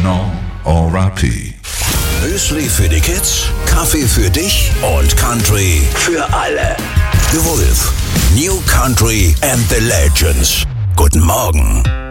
Original, R.I.P. Müsli für die Kids, Kaffee für dich und Country für alle. The Wolf, New Country and the Legends. Guten Morgen.